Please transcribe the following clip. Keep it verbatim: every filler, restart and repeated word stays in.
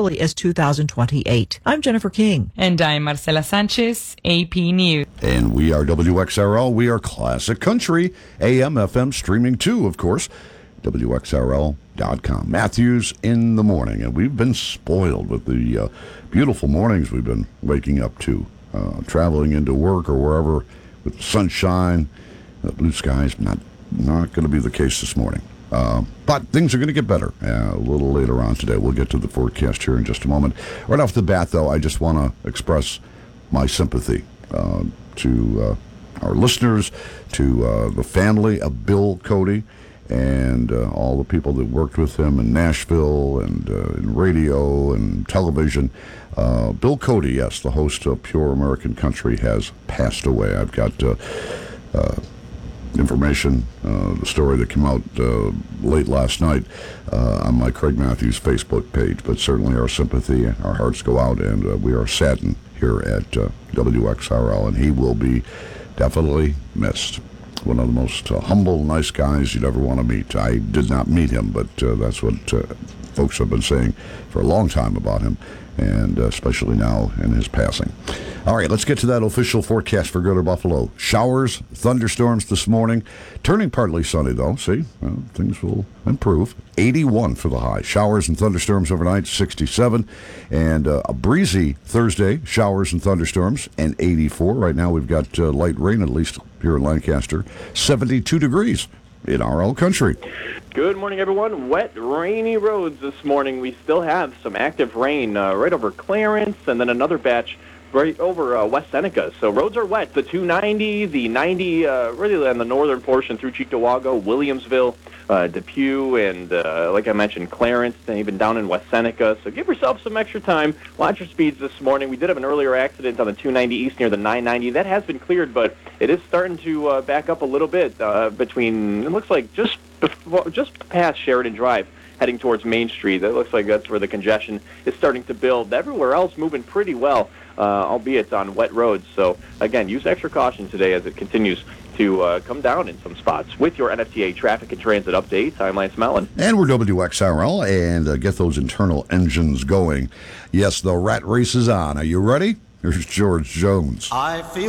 early as two thousand twenty-eight. I'm Jennifer King. And I'm Marcela Sanchez, A P News. And we are W X R L. We are Classic Country, A M, F M, streaming too, of course. W X R L dot com. Matthews in the morning. And we've been spoiled with the uh, beautiful mornings we've been waking up to. Uh, traveling into work or wherever with sunshine. The blue skies, not, not going to be the case this morning. Uh, but things are going to get better uh, a little later on today. We'll get to the forecast here in just a moment. Right off the bat, though, I just want to express my sympathy uh, to uh, our listeners, to uh, the family of Bill Cody, and uh, all the people that worked with him in Nashville and uh, in radio and television. Uh, Bill Cody, yes, the host of Pure American Country, has passed away. I've got uh, uh, information, uh, the story that came out uh, late last night uh, on my Craig Matthews Facebook page, but certainly our sympathy, our hearts go out, and uh, we are saddened here at uh, W X R L, and he will be definitely missed. One of the most uh, humble, nice guys you'd ever want to meet. I did not meet him, but uh, that's what uh, folks have been saying for a long time about him, and uh, especially now in his passing. All right, let's get to that official forecast for Greater Buffalo. Showers, thunderstorms this morning. Turning partly sunny, though. See, well, things will improve. eighty-one for the high. Showers and thunderstorms overnight, sixty-seven. And uh, a breezy Thursday, showers and thunderstorms, and eighty-four. Right now we've got uh, light rain, at least here in Lancaster. seventy-two degrees in R L Country. Good morning, everyone. Wet, rainy roads this morning. We still have some active rain uh, right over Clarence, and then another batch right over uh, West Seneca. So roads are wet. The two ninety, the ninety, uh, really on the northern portion through Cheektowaga, Williamsville, uh, Depew, and uh, like I mentioned, Clarence, and even down in West Seneca. So give yourself some extra time. Watch your speeds this morning. We did have an earlier accident on the two ninety east near the nine ninety. That has been cleared, but it is starting to uh, back up a little bit uh, between, it looks like just before, just past Sheridan Drive, heading towards Main Street. That looks like that's where the congestion is starting to build. Everywhere else moving pretty well, uh, albeit on wet roads. So, again, use extra caution today as it continues to uh, come down in some spots. With your N F T A traffic and transit updates, I'm Lance Mellon. And we're W X R L, and uh, get those internal engines going. Yes, the rat race is on. Are you ready? Here's George Jones. I feel